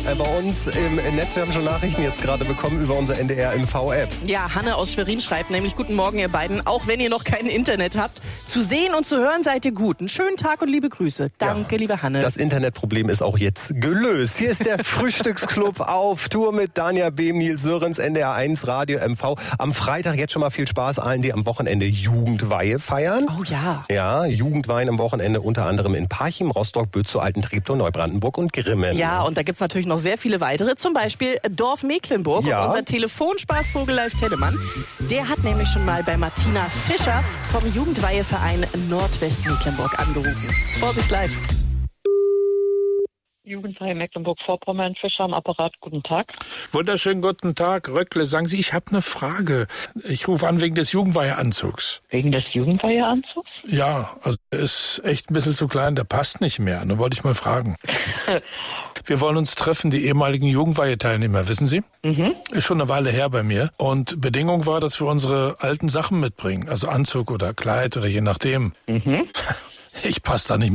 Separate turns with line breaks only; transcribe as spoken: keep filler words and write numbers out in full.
äh, bei uns im Netz. Wir haben schon Nachrichten jetzt gerade bekommen über unser N D R M V-App.
Ja, Hanne aus Schwerin schreibt nämlich: Guten Morgen, ihr beiden. Auch wenn ihr noch kein Internet habt, zu sehen und zu hören seid ihr gut. Einen schönen Tag und liebe Grüße. Danke, ja, liebe Hanne.
Das Internetproblem ist auch jetzt gelöst. Hier ist der Frühstücksclub auf Tour mit Danja Behm, Nils Sörens, N D R eins Radio M V. Am Freitag jetzt schon mal viel Spaß allen, die am Wochenende Jugendweihe feiern.
Oh ja.
Ja, Jugendweihen am Wochenende unter anderem in Parchim, Rostock, Bötzow, Alten-Treptow, Neubrandenburg und Grimmen.
Ja, und da gibt's natürlich noch sehr viele weitere, zum Beispiel Dorf Mecklenburg.
Ja.
Und unser Telefonspaßvogel Live Telemann, der hat nämlich schon mal bei Martina Fischer vom Jugendweiheverein Nordwest-Mecklenburg angerufen. Vorsicht live.
Jugendweihe Mecklenburg-Vorpommern, Fischer am Apparat, guten Tag.
Wunderschönen guten Tag, Röckle. Sagen Sie, ich habe eine Frage. Ich rufe an wegen des Jugendweiheanzugs.
Wegen des Jugendweiheanzugs?
Ja, also der ist echt ein bisschen zu klein, der passt nicht mehr. Da wollte ich mal fragen. Wir wollen uns treffen, die ehemaligen Jugendweihe-Teilnehmer, wissen Sie?
Mhm.
Ist schon eine Weile her bei mir. Und Bedingung war, dass wir unsere alten Sachen mitbringen. Also Anzug oder Kleid oder je nachdem.
Mhm.
Ich passe da nicht mehr.